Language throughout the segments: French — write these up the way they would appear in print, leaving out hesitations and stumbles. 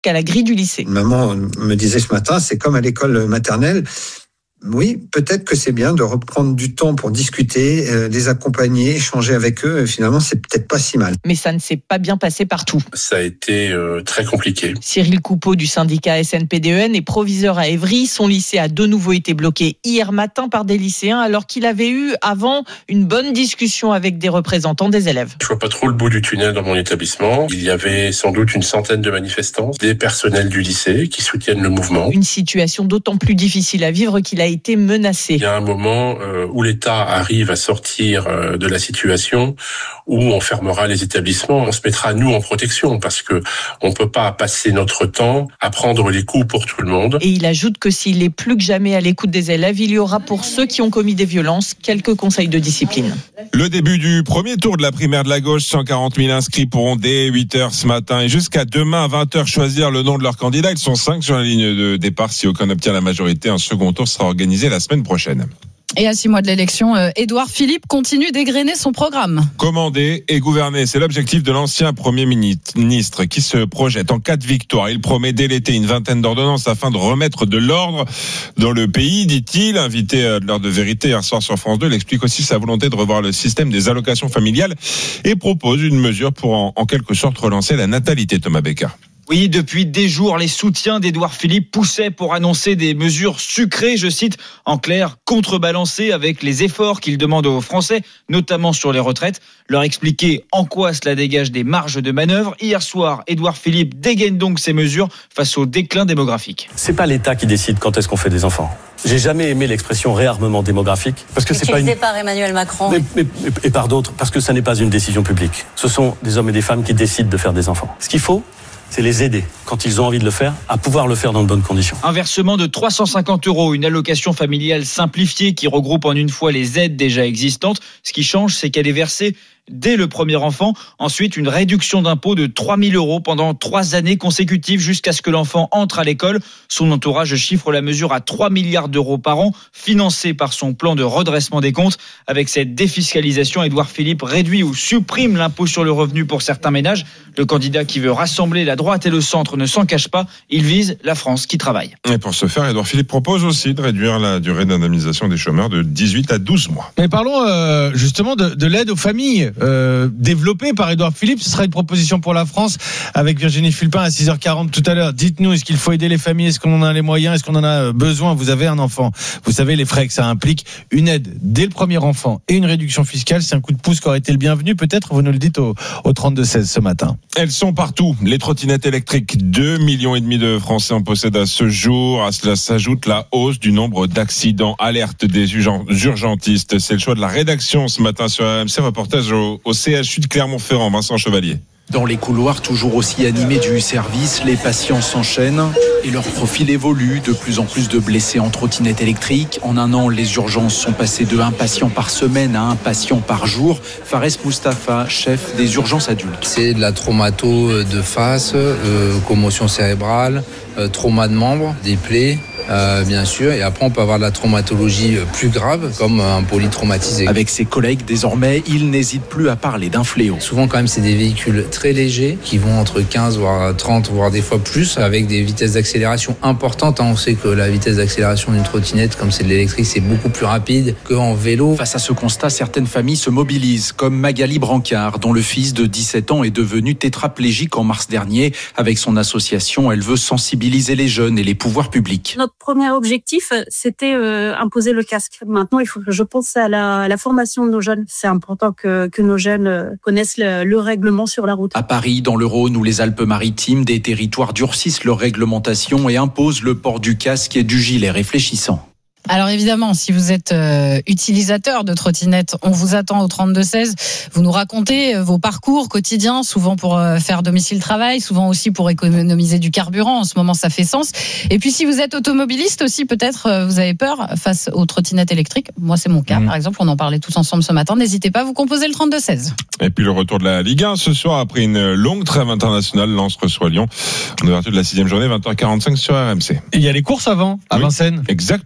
qu'à la grille du lycée. Maman me disait ce matin, c'est comme à l'école maternelle. Oui, peut-être que c'est bien de reprendre du temps pour discuter, les accompagner, échanger avec eux. Et finalement, c'est peut-être pas si mal. Mais ça ne s'est pas bien passé partout. Ça a été très compliqué. Cyril Coupeau du syndicat SNPDEN est proviseur à Évry. Son lycée a de nouveau été bloqué hier matin par des lycéens alors qu'il avait eu avant une bonne discussion avec des représentants des élèves. Je vois pas trop le bout du tunnel dans mon établissement. Il y avait sans doute une centaine de manifestants, des personnels du lycée qui soutiennent le mouvement. Une situation d'autant plus difficile à vivre qu'il a été menacé. Il y a un moment où l'État arrive à sortir de la situation où on fermera les établissements. On se mettra, nous, en protection parce que on peut pas passer notre temps à prendre les coups pour tout le monde. Et il ajoute que s'il est plus que jamais à l'écoute des élèves, il y aura pour ceux qui ont commis des violences quelques conseils de discipline. Le début du premier tour de la primaire de la gauche, 140 000 inscrits pourront dès 8h ce matin et jusqu'à demain à 20h choisir le nom de leur candidat. Ils sont 5 sur la ligne de départ. Si aucun obtient la majorité, un second tour sera organisé la semaine prochaine. Et à 6 mois de l'élection, Édouard Philippe continue d'égrener son programme. Commander et gouverner, c'est l'objectif de l'ancien Premier ministre qui se projette en cas de victoire. Il promet dès l'été une vingtaine d'ordonnances afin de remettre de l'ordre dans le pays, dit-il. Invité de l'heure de vérité hier soir sur France 2, il explique aussi sa volonté de revoir le système des allocations familiales et propose une mesure pour en quelque sorte relancer la natalité. Thomas Becker. Oui, depuis des jours, les soutiens d'Édouard Philippe poussaient pour annoncer des mesures sucrées, je cite, en clair, contrebalancées avec les efforts qu'il demande aux Français, notamment sur les retraites. Leur expliquer en quoi cela dégage des marges de manœuvre. Hier soir, Édouard Philippe dégaine donc ces mesures face au déclin démographique. C'est pas l'État qui décide quand est-ce qu'on fait des enfants. J'ai jamais aimé l'expression réarmement démographique parce que c'est pas par Emmanuel Macron. Et par d'autres, parce que ça n'est pas une décision publique. Ce sont des hommes et des femmes qui décident de faire des enfants. Ce qu'il faut, c'est les aider, quand ils ont envie de le faire, à pouvoir le faire dans de bonnes conditions. Un versement de 350 €, une allocation familiale simplifiée qui regroupe en une fois les aides déjà existantes. Ce qui change, c'est qu'elle est versée dès le premier enfant. Ensuite, une réduction d'impôt de 3 000 € pendant 3 années consécutives jusqu'à ce que l'enfant entre à l'école. Son entourage chiffre la mesure à 3 milliards d'euros par an, financée par son plan de redressement des comptes. Avec cette défiscalisation, Édouard Philippe réduit ou supprime l'impôt sur le revenu pour certains ménages. Le candidat qui veut rassembler la droite et le centre ne s'en cache pas. Il vise la France qui travaille. Et pour ce faire, Édouard Philippe propose aussi de réduire la durée d'indemnisation des chômeurs de 18 à 12 mois. Mais parlons justement de l'aide aux familles. Développée par Édouard Philippe, ce sera une proposition pour la France avec Virginie Fulpin à 6h40 tout à l'heure. Dites-nous, est-ce qu'il faut aider les familles? Est-ce qu'on en a les moyens? Est-ce qu'on en a besoin? Vous avez un enfant. Vous savez les frais que ça implique. Une aide dès le premier enfant et une réduction fiscale, c'est un coup de pouce qui aurait été le bienvenu. Peut-être, vous nous le dites au 32-16 ce matin. Elles sont partout. Les trottinettes électriques, 2,5 millions de Français en possèdent à ce jour. À cela s'ajoute la hausse du nombre d'accidents. Alerte des urgentistes. C'est le choix de la rédaction ce matin sur RMC. Reportage au CHU de Clermont-Ferrand. Vincent Chevalier. Dans les couloirs toujours aussi animés du service, les patients s'enchaînent et leur profil évolue. De plus en plus de blessés en trottinette électrique. En un an, les urgences sont passées de 1 patient par semaine à 1 patient par jour. Fares Moustapha, chef des urgences adultes. C'est de la traumato de face, commotion cérébrale, trauma de membres, des plaies. Bien sûr, et après on peut avoir de la traumatologie plus grave comme un polytraumatisé. Avec ses collègues désormais, il n'hésite plus à parler d'un fléau. Souvent quand même c'est des véhicules très légers qui vont entre 15 voire 30 voire des fois plus avec des vitesses d'accélération importantes. On sait que la vitesse d'accélération d'une trottinette comme c'est de l'électrique c'est beaucoup plus rapide qu'en vélo. Face à ce constat, certaines familles se mobilisent comme Magali Brancard dont le fils de 17 ans est devenu tétraplégique en mars dernier. Avec son association, elle veut sensibiliser les jeunes et les pouvoirs publics. Notre premier objectif, c'était imposer le casque. Maintenant, il faut que je pense à la formation de nos jeunes. C'est important que nos jeunes connaissent le règlement sur la route. À Paris, dans le Rhône ou les Alpes-Maritimes, des territoires durcissent leur réglementation et imposent le port du casque et du gilet réfléchissant. Alors évidemment, si vous êtes utilisateur de trottinette, on vous attend au 32-16. Vous nous racontez vos parcours quotidiens, souvent pour faire domicile-travail, souvent aussi pour économiser du carburant. En ce moment, ça fait sens. Et puis si vous êtes automobiliste aussi, peut-être vous avez peur face aux trottinettes électriques. Moi, c'est mon cas, par exemple. On en parlait tous ensemble ce matin. N'hésitez pas à vous composer le 32-16. Et puis le retour de la Ligue 1 ce soir après une longue trêve internationale. Lens reçoit Lyon en ouverture de la 6e journée, 20h45 sur RMC. Et il y a les courses avant, à Vincennes. Exactement, Mathieu.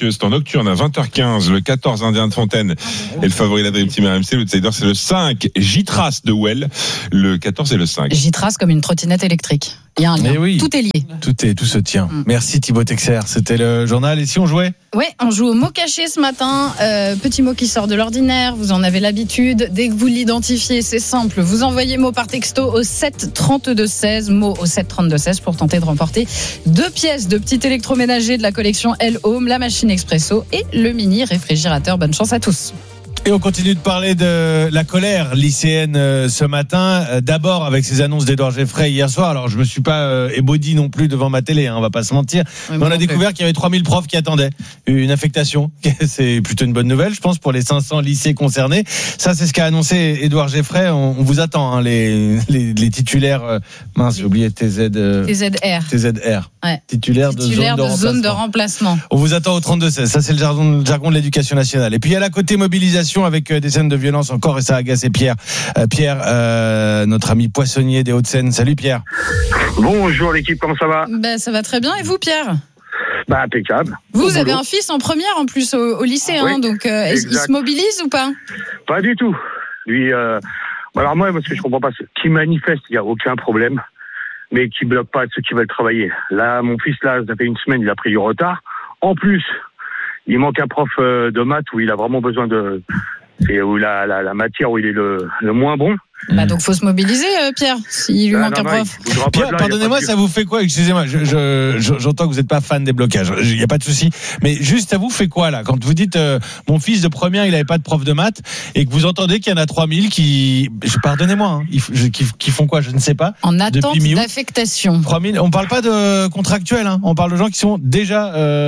messieurs, c'est en nocturne à 20h15. Le 14 Indien de Fontaine est le favori de la Dream Team RMC. L'outsider, c'est le 5 J-Trace de Well. Le 14 et le 5. J-Trace comme une trottinette électrique. Il y a un lien. Oui. Tout est lié. Tout se tient. Merci Thibaut Texer. C'était le journal. Et si on jouait? Oui, on joue au mot caché ce matin. Petit mot qui sort de l'ordinaire. Vous en avez l'habitude. Dès que vous l'identifiez, c'est simple. Vous envoyez mot par texto au 7 32 16. Mot au 7 32 16 pour tenter de remporter 2 pièces de petit électroménager de la collection L Home, la machine expresso et le mini réfrigérateur. Bonne chance à tous. Et on continue de parler de la colère lycéenne ce matin. D'abord avec ces annonces d'Édouard Geffray hier soir. Alors je me suis pas ébaudi non plus devant ma télé, on va pas se mentir. Oui, mais on a découvert qu'il y avait 3000 profs qui attendaient une affectation. C'est plutôt une bonne nouvelle, je pense, pour les 500 lycées concernés. Ça, c'est ce qu'a annoncé Édouard Geffray. On vous attend, les titulaires. Mince, j'ai oublié TZR. Ouais. Titulaire de zone de remplacement. On vous attend au 32-16. Ça, c'est le jargon de l'éducation nationale. Et puis, il y a la côté mobilisation avec des scènes de violence encore, et ça a agacé Pierre. Notre ami poissonnier des Hauts-de-Seine. Salut Pierre. Bonjour l'équipe, comment ça va? Ça va très bien. Et vous, Pierre? Impeccable. Vous avez un fils en première en plus au lycée, oui, donc il se mobilise ou pas? Pas du tout. Lui, alors moi, ce que je comprends pas, c'est qu'il manifeste, il n'y a aucun problème, mais qui bloque pas ceux qui veulent travailler. Là, mon fils, ça fait une semaine, il a pris du retard. En plus, il manque un prof de maths où il a vraiment besoin c'est où la matière où il est le moins bon. Donc faut se mobiliser, Pierre, s'il lui manque un prof. Pierre, pardonnez-moi, ça vous fait quoi? Excusez-moi, j'entends que vous n'êtes pas fan des blocages, il n'y a pas de souci, mais juste, ça vous fait quoi là quand vous dites mon fils de première il n'avait pas de prof de maths et que vous entendez qu'il y en a 3000 pardonnez-moi, qui font quoi, je ne sais pas, en attente d'affectation. 3000, on parle pas de contractuels, on parle de gens qui sont déjà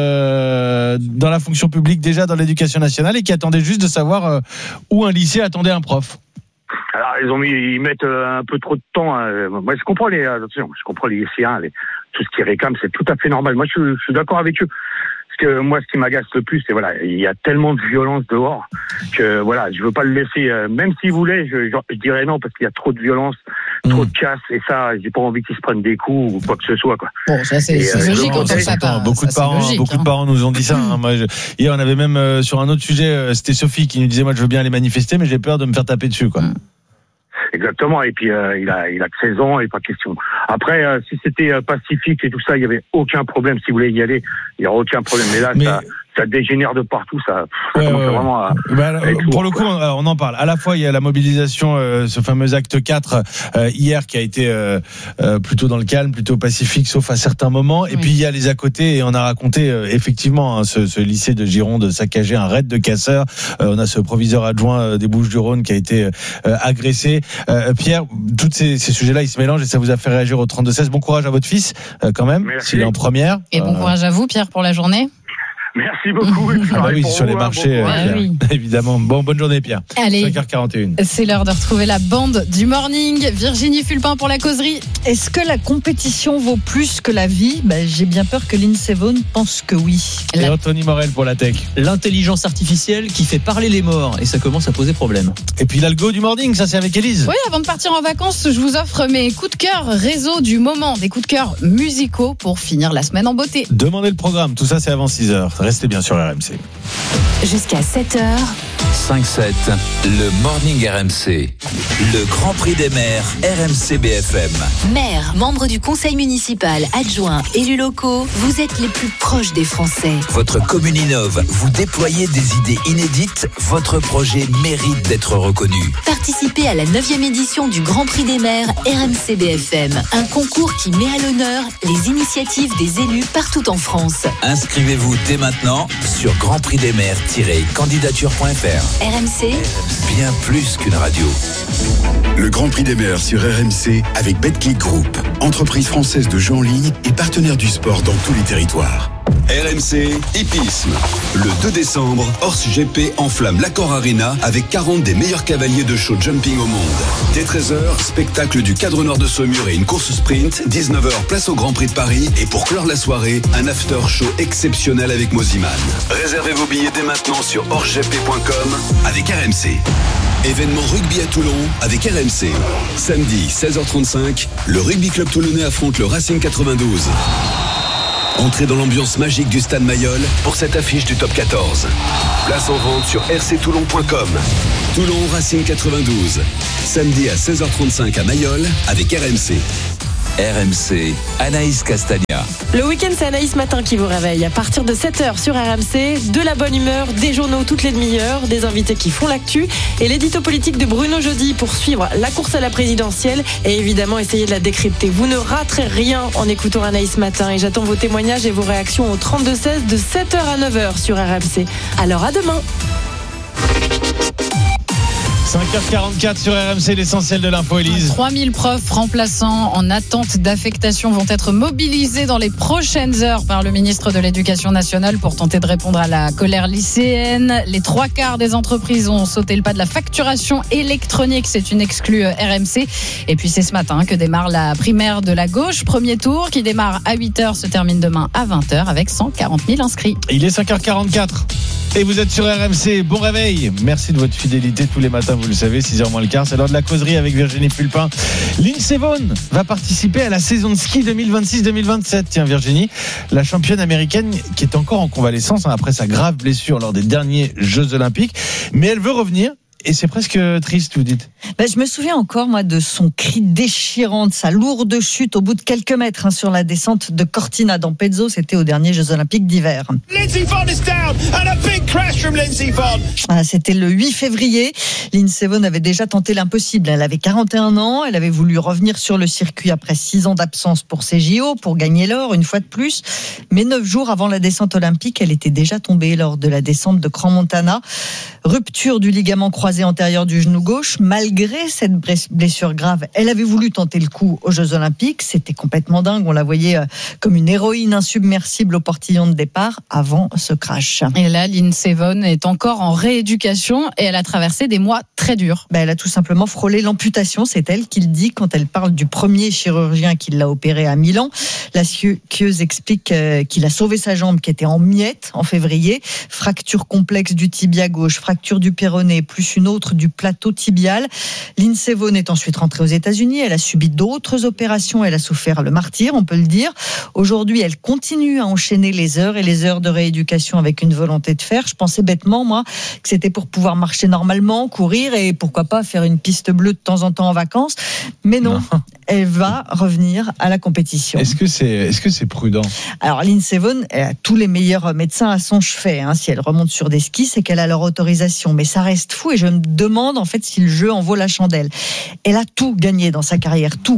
dans la fonction publique, déjà dans l'éducation nationale et qui attendaient juste de savoir où un lycée attendait un prof. Alors ils mettent un peu trop de temps. Moi je comprends les lycéens, tout ce qu'ils réclament, c'est tout à fait normal. Moi je suis d'accord avec eux. Parce que moi ce qui m'agace le plus, c'est il y a tellement de violence dehors que je veux pas le laisser. Même s'il voulait, je dirais non parce qu'il y a trop de violence, trop de casse et ça, j'ai pas envie qu'ils se prennent des coups ou quoi que ce soit quoi. Bon, ça c'est logique quand on sait pas. Beaucoup de parents nous ont dit ça. Moi, hier on avait même sur un autre sujet, c'était Sophie qui nous disait moi je veux bien aller manifester, mais j'ai peur de me faire taper dessus quoi. Exactement, et puis il a que 16 ans et pas question. Après, si c'était pacifique et tout ça, il y avait aucun problème. Si vous voulez y aller, il y aura aucun problème. Mais là, ça dégénère de partout, ça commence vraiment à pour le coup, on en parle. À la fois, il y a la mobilisation, ce fameux acte 4 hier qui a été plutôt dans le calme, plutôt pacifique, sauf à certains moments. Et puis il y a les à côté, et on a raconté effectivement ce lycée de Gironde saccagé, un raid de casseurs. On a ce proviseur adjoint des Bouches-du-Rhône qui a été agressé. Pierre, tous ces sujets-là, ils se mélangent et ça vous a fait réagir au 32-16. Bon courage à votre fils, quand même, s'il est en première. Et bon courage à vous, Pierre, pour la journée. Merci beaucoup. Sur les marchés, évidemment. Bonne journée, Pierre. Allez, 5h41. C'est l'heure de retrouver la bande du morning. Virginie Fulpin pour la causerie. Est-ce que la compétition vaut plus que la vie? J'ai bien peur que Lindsey Vonn pense que oui. Et Anthony Morel pour la tech. L'intelligence artificielle qui fait parler les morts et ça commence à poser problème. Et puis l'algo du morning, ça c'est avec Élise. Oui, avant de partir en vacances, je vous offre mes coups de cœur réseau du moment, des coups de cœur musicaux pour finir la semaine en beauté. Demandez le programme, tout ça c'est avant 6h. Restez bien sur RMC. Jusqu'à 7h. 5-7, le Morning RMC. Le Grand Prix des maires RMC BFM. Maires, membres du conseil municipal, adjoints, élus locaux, vous êtes les plus proches des Français. Votre commune innove, vous déployez des idées inédites, votre projet mérite d'être reconnu. Participez à la 9e édition du Grand Prix des maires RMC BFM. Un concours qui met à l'honneur les initiatives des élus partout en France. Inscrivez-vous dès maintenant sur grandprixdesmaires-candidature.fr. RMC, bien plus qu'une radio. Le Grand Prix des maires sur RMC avec Betclic Group, entreprise française de jeux en ligne et partenaire du sport dans tous les territoires. RMC Hippisme. Le 2 décembre, Horse GP enflamme l'Accor Arena avec 40 des meilleurs cavaliers de show jumping au monde. Dès 13h, spectacle du cadre nord de Saumur et une course sprint. 19h, place au Grand Prix de Paris. Et pour clore la soirée, un after show exceptionnel avec Moziman. Réservez vos billets dès maintenant sur horsegp.com avec RMC. Événement rugby à Toulon avec RMC. Samedi 16h35, le Rugby Club Toulonnais affronte le Racing 92. Entrez dans l'ambiance magique du Stade Mayol pour cette affiche du Top 14. Place en vente sur rctoulon.com. Toulon Racing 92. Samedi à 16h35 à Mayol avec RMC. RMC, Anaïs Castagna. Le week-end, c'est Anaïs Matin qui vous réveille. À partir de 7h sur RMC, de la bonne humeur, des journaux toutes les demi-heures, des invités qui font l'actu et l'édito politique de Bruno Jeudi pour suivre la course à la présidentielle et évidemment essayer de la décrypter. Vous ne raterez rien en écoutant Anaïs Matin et j'attends vos témoignages et vos réactions au 32-16 de 7h à 9h sur RMC. Alors à demain. 5h44 sur RMC, l'essentiel de l'info, Élise. 3000 profs remplaçants en attente d'affectation vont être mobilisés dans les prochaines heures par le ministre de l'Éducation nationale pour tenter de répondre à la colère lycéenne. Les 3/4 des entreprises ont sauté le pas de la facturation électronique. C'est une exclue RMC. Et puis c'est ce matin que démarre la primaire de la gauche. Premier tour qui démarre à 8h, se termine demain à 20h avec 140 000 inscrits. Il est 5h44. Et vous êtes sur RMC, bon réveil. Merci de votre fidélité tous les matins, vous le savez, 6h moins le quart. C'est l'heure de la causerie avec Virginie Fulpin. Lindsey Vonn va participer à la saison de ski 2026-2027. Tiens Virginie, la championne américaine qui est encore en convalescence après sa grave blessure lors des derniers Jeux Olympiques. Mais elle veut revenir. Et c'est presque triste, vous dites. Je me souviens encore, moi, de son cri déchirant, de sa lourde chute au bout de quelques mètres sur la descente de Cortina d'Ampezzo. C'était aux derniers Jeux Olympiques d'hiver. Lindsey Vonn is down and a big crash from Lindsey Vonn. C'était le 8 février. Lindsey Vonn avait déjà tenté l'impossible. Elle avait 41 ans. Elle avait voulu revenir sur le circuit après 6 ans d'absence pour ses JO, pour gagner l'or une fois de plus. Mais 9 jours avant la descente olympique, elle était déjà tombée lors de la descente de Crans-Montana. Rupture du ligament croisé antérieur du genou gauche. Malgré cette blessure grave, elle avait voulu tenter le coup aux Jeux Olympiques. C'était complètement dingue. On la voyait comme une héroïne insubmersible au portillon de départ avant ce crash. Et là, Lindsey Vonn est encore en rééducation et elle a traversé des mois très durs. Elle a tout simplement frôlé l'amputation. C'est elle qui le dit quand elle parle du premier chirurgien qui l'a opérée à Milan. La skieuse explique qu'il a sauvé sa jambe qui était en miettes en février. Fracture complexe du tibia gauche, fracture du péroné, plus une autre du plateau tibial. Lindsey Vonn est ensuite rentrée aux États-Unis. Elle a subi d'autres opérations. Elle a souffert le martyre, on peut le dire. Aujourd'hui, elle continue à enchaîner les heures et les heures de rééducation avec une volonté de faire. Je pensais bêtement, moi, que c'était pour pouvoir marcher normalement, courir et pourquoi pas faire une piste bleue de temps en temps en vacances. Mais non. Elle va revenir à la compétition. Est-ce que c'est prudent ? Alors, Lindsey Vonn, elle a tous les meilleurs médecins à son chevet. Si elle remonte sur des skis, c'est qu'elle a leur autorisation. Mais ça reste fou et je me demande en fait si le jeu en vaut la chandelle. Elle a tout gagné dans sa carrière. Tout.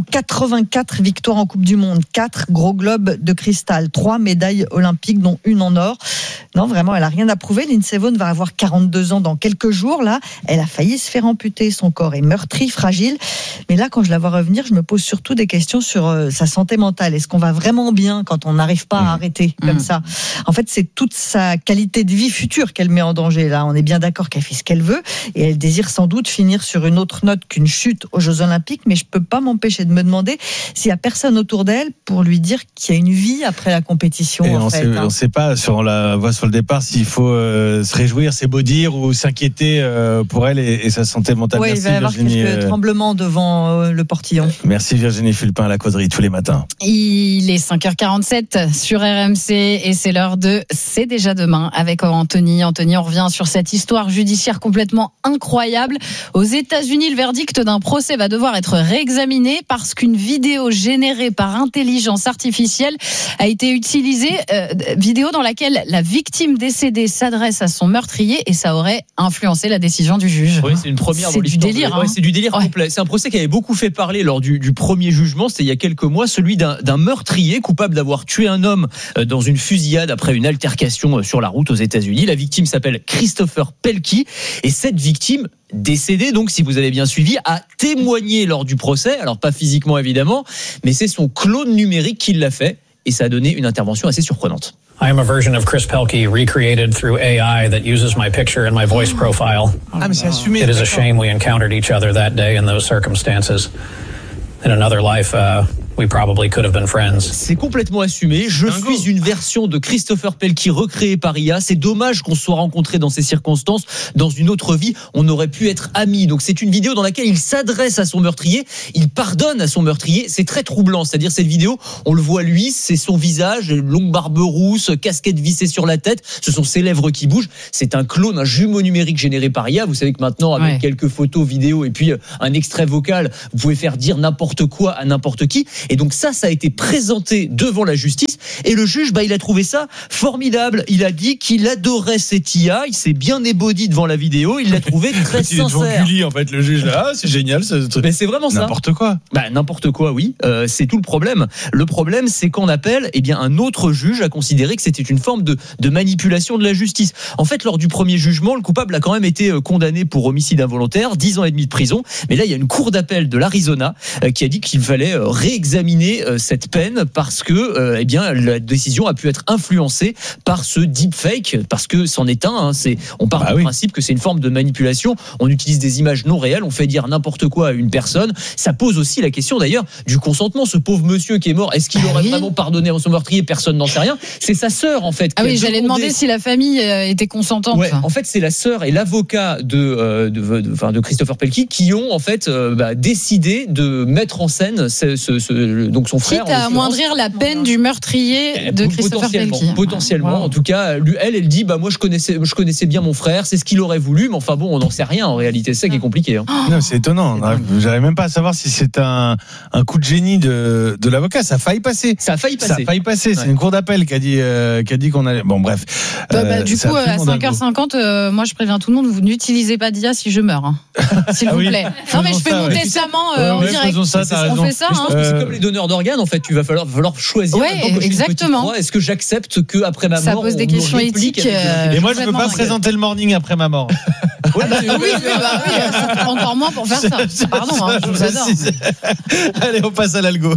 84 victoires en Coupe du Monde. 4 gros globes de cristal. 3 médailles olympiques, dont une en or. Non, vraiment, elle a rien à prouver. Lindsey Vonn va avoir 42 ans dans quelques jours. Là, elle a failli se faire amputer. Son corps est meurtri, fragile. Mais là, quand je la vois revenir, je me pose surtout des questions sur sa santé mentale. Est-ce qu'on va vraiment bien quand on n'arrive pas à arrêter comme ça ? En fait, c'est toute sa qualité de vie future qu'elle met en danger. Là, on est bien d'accord qu'elle fait ce qu'elle veut et elle désire sans doute finir sur une autre note qu'une chute aux Jeux Olympiques. Mais je peux pas m'empêcher de me demander s'il y a personne autour d'elle pour lui dire qu'il y a une vie après la compétition. Et on sait pas sur la voie sur le départ s'il faut se réjouir, c'est beau dire, ou s'inquiéter pour elle et sa santé mentale. Oui, il va y avoir quelques tremblements devant le portillon. Merci Virginie Fulpin à la causerie tous les matins. Il est 5h47 sur RMC et c'est l'heure de C'est déjà demain avec Anthony. Anthony, on revient sur cette histoire judiciaire complètement incroyable. Aux États-Unis, le verdict d'un procès va devoir être réexaminé parce qu'une vidéo générée par intelligence artificielle a été utilisée, vidéo dans laquelle la victime décédée s'adresse à son meurtrier et ça aurait influencé la décision du juge. Oui, c'est une première dans C'est l'histoire. du délire. C'est du délire complet. C'est un procès qui avait beaucoup fait parler lors du premier jugement, c'était il y a quelques mois, celui d'un meurtrier coupable d'avoir tué un homme dans une fusillade après une altercation sur la route aux États-Unis. La victime s'appelle Christopher Pelkey et cette victime décédée, donc si vous avez bien suivi, a témoigné lors du procès, alors pas physiquement évidemment, mais c'est son clone numérique qui l'a fait et ça a donné une intervention assez surprenante. I am a version of Chris Pelkey recreated through AI that uses my picture and my voice profile. Ah mais c'est assumé. It is a shame we encountered each other that day in those circumstances. In another life, we probably could have been friends. C'est complètement assumé. Je suis une version de Christopher Pelki recréée par IA. C'est dommage qu'on se soit rencontrés dans ces circonstances. Dans une autre vie, on aurait pu être amis. Donc c'est une vidéo dans laquelle il s'adresse à son meurtrier. Il pardonne à son meurtrier. C'est très troublant. C'est-à-dire cette vidéo, on le voit lui, c'est son visage, longue barbe rousse, casquette vissée sur la tête. Ce sont ses lèvres qui bougent. C'est un clone, un jumeau numérique généré par IA. Vous savez que maintenant, avec quelques photos, vidéos et puis un extrait vocal, vous pouvez faire dire n'importe quoi à n'importe qui. Et donc ça a été présenté devant la justice. Et le juge, il a trouvé ça formidable. Il a dit qu'il adorait cette IA. Il s'est bien ébaudi devant la vidéo. Il l'a trouvé très sincère. Il est devant Gulli, en fait, le juge. Là, c'est génial. Mais c'est vraiment ça. N'importe quoi. N'importe quoi, oui. C'est tout le problème. Le problème, c'est qu'on appelle, un autre juge a considéré que c'était une forme de manipulation de la justice. En fait, lors du premier jugement, le coupable a quand même été condamné pour homicide involontaire, 10 ans et demi de prison. Mais là, il y a une cour d'appel de l'Arizona qui a dit qu'il fallait réexaminer cette peine parce que, la décision a pu être influencée par ce deepfake, parce que c'en est un. On part du principe que c'est une forme de manipulation. On utilise des images non réelles, on fait dire n'importe quoi à une personne. Ça pose aussi la question d'ailleurs du consentement. Ce pauvre monsieur qui est mort, est-ce qu'il aurait vraiment pardonné à son meurtrier? Personne n'en sait rien. C'est sa sœur en fait. J'allais demander si la famille était consentante. Ouais, en fait, c'est la sœur et l'avocat de Christopher Pelki qui ont en fait décidé de mettre en scène donc son frère. Quitte à amoindrir la peine du meurtrier de Christopher Pelki. Potentiellement. En tout cas, elle dit moi je connaissais bien mon frère, c'est ce qu'il aurait voulu, mais enfin bon, on n'en sait rien en réalité. C'est ça qui est compliqué. Non, c'est étonnant. J'arrive même pas à savoir si c'est un coup de génie de l'avocat. Ça a failli passer. C'est une cour d'appel qui a dit qu'on allait. Bon, bref. Du coup, à 5h50, moi je préviens tout le monde, vous n'utilisez pas d'IA si je meurs. S'il vous plaît. Non, mais je fais mon testament en direct. On fait ça. Je pense que c'est comme les donneurs d'organes, en fait. Tu vas falloir choisir. Exactement. Est-ce que j'accepte qu'après ma mort, ça pose des questions éthiques. Et moi, je ne peux pas présenter le morning après ma mort. Oui, encore moins pour faire ça. Pardon, je vous adore. Allez, on passe à l'algo.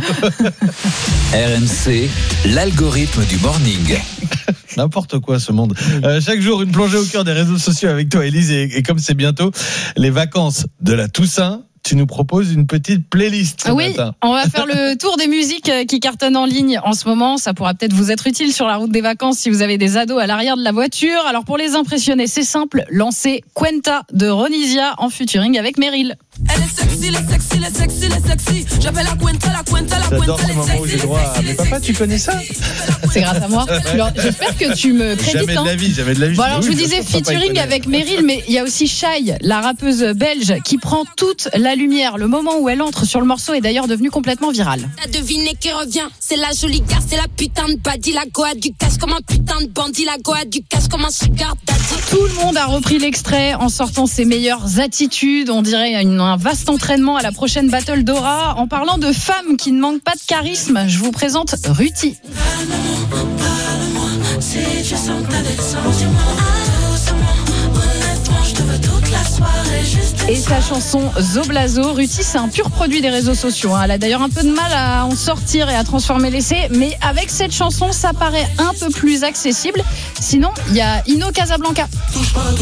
RMC, l'algorithme du morning. N'importe quoi ce monde. Chaque jour, une plongée au cœur des réseaux sociaux avec toi, Élise. Et comme c'est bientôt les vacances de la Toussaint, tu nous proposes une petite playlist ce matin. On va faire le tour des musiques qui cartonnent en ligne en ce moment. Ça pourra peut-être vous être utile sur la route des vacances si vous avez des ados à l'arrière de la voiture. Alors pour les impressionner, c'est simple. Lancez Cuenta de Ronisia en featuring avec Meryl. Elle est sexy, les sexy. J'appelle la Cuenta. J'adore ce moment où j'ai droit à... Mais papa, tu connais ça? C'est grâce à moi. Alors, j'espère que tu me crédites. Jamais de la vie. Bon, alors, je vous disais featuring avec Meryl, mais il y a aussi Shai, la rappeuse belge, qui prend toute la lumière. Le moment où elle entre sur le morceau est d'ailleurs devenu complètement viral. T'as deviné qui revient. C'est la jolie gare, c'est la putain de badie. La goa du cash comme un putain de bandit. La goa du cash comme un sugar daddy. Tout le monde a repris l'extrait en sortant ses meilleures attitudes. On dirait un vaste entraînement à la prochaine battle d'Aura. En parlant de femmes qui ne manquent pas de charisme, je vous présente Ruti. Parle-moi, si tu sens que t'as des sentiments. Honnêtement, je te veux toute la soirée juste. Et sa chanson Zoblazo, Ruti, c'est un pur produit des réseaux sociaux. Elle a d'ailleurs un peu de mal à en sortir et à transformer l'essai, mais avec cette chanson, ça paraît un peu plus accessible. Sinon, il y a Ino Casablanca. Touche pas,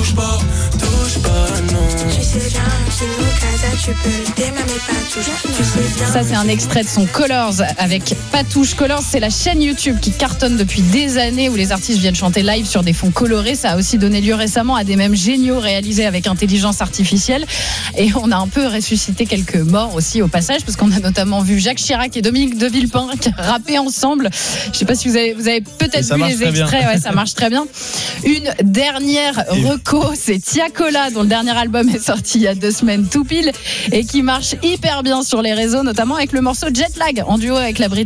non. Tu sais bien, Ino Casa, tu peux le démarrer, mais pas touche. Tu sais bien. Ça, c'est un extrait de son Colors avec Patouche. Colors, c'est la chaîne YouTube qui cartonne depuis des années où les artistes viennent chanter live sur des fonds colorés. Ça a aussi donné lieu récemment à des mèmes géniaux réalisés avec intelligence artificielle. Et on a un peu ressuscité quelques morts aussi au passage, parce qu'on a notamment vu Jacques Chirac et Dominique de Villepin rapper ensemble. Je ne sais pas si vous avez peut-être vu les extraits. Ouais, ça marche très bien. Une dernière reco, c'est Tiakola, dont le dernier album est sorti il y a 2 semaines tout pile et qui marche hyper bien sur les réseaux, notamment avec le morceau Jet Lag en duo avec la Britannique